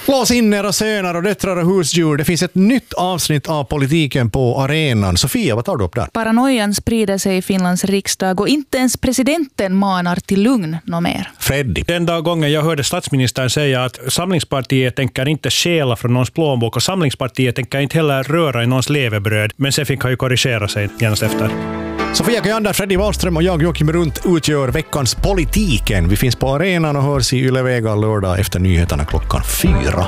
Lås in era söner och döttrar och husdjur. Det finns ett nytt avsnitt av Politiken på arenan. Sofia, vad tar du upp där? Paranoian sprider sig i Finlands riksdag och inte ens presidenten manar till lugn något mer. Freddy. Den där gången jag hörde statsministern säga att Samlingspartiet tänker inte stjäla från någons plånbok och Samlingspartiet tänker inte heller röra i någons levebröd. Men sen fick han ju korrigera sig genast efter. Sofia Kajander, Freddy Wallström och jag, Joakim Runt, utgör veckans Politiken. Vi finns på arenan och hörs i Yle Vega lördag efter nyheterna 4:00.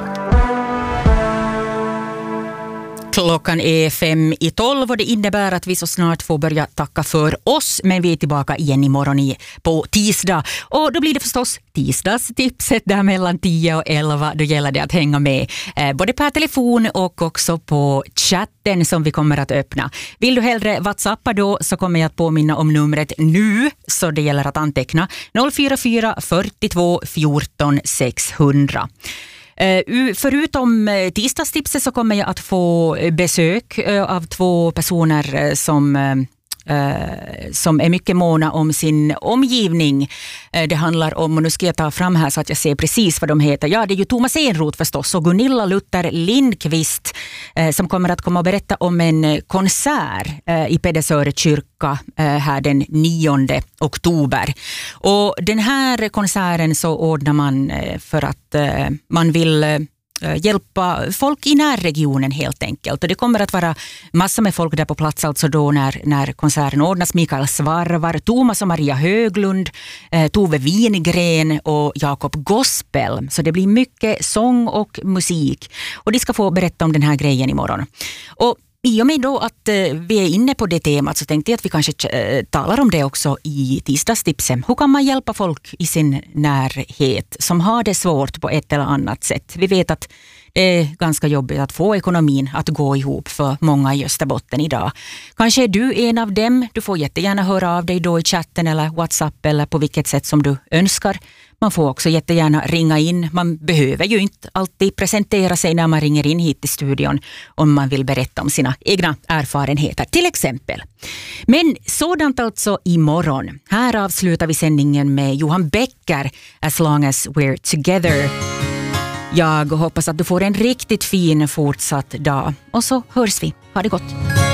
Klockan är 5:12 och det innebär att vi så snart får börja tacka för oss. Men vi är tillbaka igen imorgon på tisdag. Och då blir det förstås tisdagstipset där mellan 10 och 11. Då gäller det att hänga med både per telefon och också på chatten som vi kommer att öppna. Vill du hellre WhatsAppa då så kommer jag att påminna om numret nu. Så det gäller att anteckna 044 42 14 600. Förutom tisdagstipset så kommer jag att få besök av 2 personer som är mycket måna om sin omgivning. Det handlar om, och nu ska jag ta fram här så att jag ser precis vad de heter. Ja, det är ju Thomas Enroth förstås och Gunilla Luther Lindqvist som kommer att komma och berätta om en konsert i Pedersöre kyrka här den 9 oktober. Och den här konserten så ordnar man för att man vill hjälpa folk i närregionen helt enkelt. Och det kommer att vara massor med folk där på plats alltså då när konserten ordnas. Mikael Svarvar, Thomas och Maria Höglund, Tove Wingren och Jakob Gospel. Så det blir mycket sång och musik. Och de ska få berätta om den här grejen imorgon. Och i och med då att vi är inne på det temat så tänkte jag att vi kanske talar om det också i tisdagstipsen. Hur kan man hjälpa folk i sin närhet som har det svårt på ett eller annat sätt? Vi vet att det är ganska jobbigt att få ekonomin att gå ihop för många i Österbotten idag. Kanske är du en av dem. Du får jättegärna höra av dig då i chatten eller WhatsApp eller på vilket sätt som du önskar. Man får också jättegärna ringa in. Man behöver ju inte alltid presentera sig när man ringer in hit till studion om man vill berätta om sina egna erfarenheter till exempel. Men sådant alltså imorgon. Här avslutar vi sändningen med Johan Becker, As long as we're together. Jag hoppas att du får en riktigt fin fortsatt dag och så hörs vi. Ha det gott!